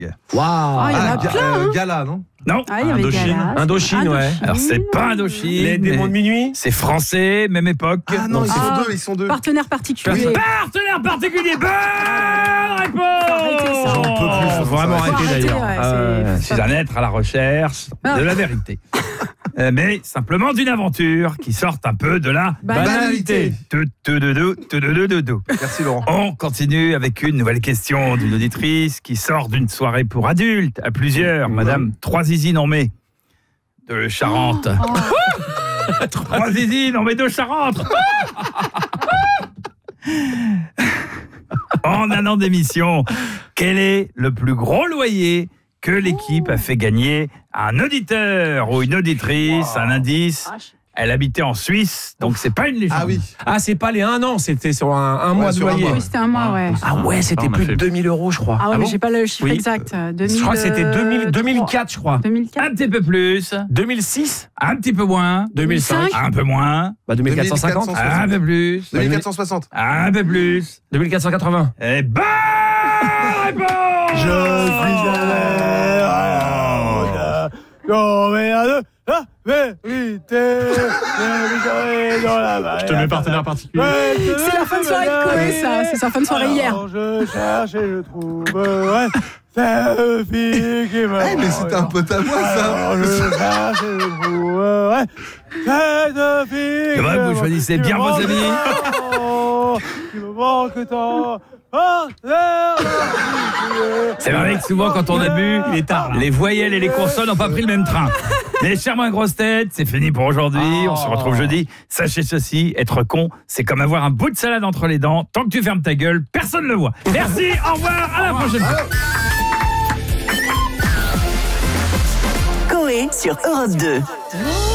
Waouh. Il y en a plein. Gala, non? Non. Ah, il y avait Indochine. Gala. Indochine, ouais. Alors c'est pas Indochine. Les démons de minuit. C'est français, même époque. Ah non, Ah. ils sont deux. Partenaire particulier. Partenaire particulier. Bonne Faut arrêter ça. réponse. J'en peux plus, Faut vraiment Faut arrêter arrêter, d'ailleurs. ouais, Je suis un être à la recherche de la vérité. Mais simplement d'une aventure qui sorte un peu de la Banalité. Tout. Merci Laurent. On continue avec une nouvelle question d'une auditrice qui sort d'une soirée pour adultes à plusieurs. Madame Trois Zizi Normé de Charente. Trois Zizi Normé de Charente. En un an d'émission, quel est le plus gros loyer que l'équipe a fait gagner à un auditeur ou une auditrice? Un indice. Elle habitait en Suisse, donc c'est pas une légende. Ah oui. Ah, c'est pas les 1 an, c'était sur un mois de sur un loyer. mois. Oui, c'était un mois, ouais. Ah ouais, c'était On a plus fait- de 2000 €, je crois. Ah ouais, mais bon j'ai pas le chiffre Oui. exact. Je crois que c'était 2004, je crois. 2004. Un petit peu plus, 2006, un petit peu moins, 2005, un peu moins, bah 2450, 2460. un peu plus, 2460. un peu plus. 2480. Et bonne réponse. Je te mets partenaire particulier. C'est la fin de soirée de Koé, ça. C'est sa fin de soirée hier. Je cherche et je trouverai cette fille qui me. Eh, mais c'était un pote à moi, ça. Je cherche et je trouverai cette fille. C'est vrai que vous choisissez bien vos amis. Qui me manque tant. C'est vrai que souvent quand on a bu, Il est tard, là. les voyelles et les consonnes n'ont pas pris le même train. Mais chers moins grosses têtes, c'est fini pour aujourd'hui. On se retrouve jeudi. Sachez ceci, être con, c'est comme avoir un bout de salade entre les dents. Tant que tu fermes ta gueule, personne ne le voit. Merci, au revoir, à la prochaine fois. Coé sur Europe 2.